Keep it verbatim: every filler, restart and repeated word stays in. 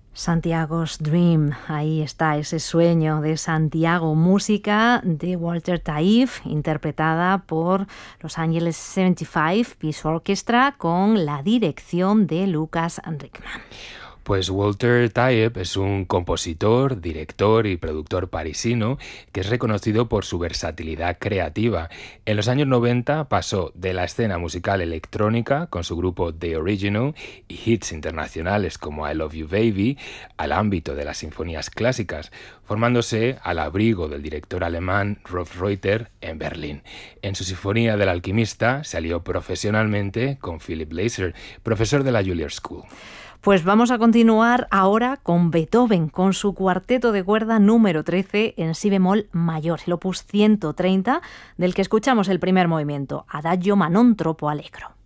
Santiago's Dream, ahí está ese sueño de Santiago, música de Walter Taif, interpretada por Los Angeles setenta y cinco Peace Orchestra con la dirección de Lucas Rickman. Pues Walter Taif es un compositor, director y productor parisino que es reconocido por su versatilidad creativa. En los años noventa pasó de la escena musical electrónica con su grupo The Original y hits internacionales como I Love You Baby al ámbito de las sinfonías clásicas, formándose al abrigo del director alemán Rolf Reuter en Berlín. En su Sinfonía del Alquimista se alió profesionalmente con Philip Glaser, profesor de la Juilliard School. Pues vamos a continuar ahora con Beethoven, con su cuarteto de cuerda número trece en si bemol mayor, el opus ciento treinta, del que escuchamos el primer movimiento, Adagio ma non troppo allegro.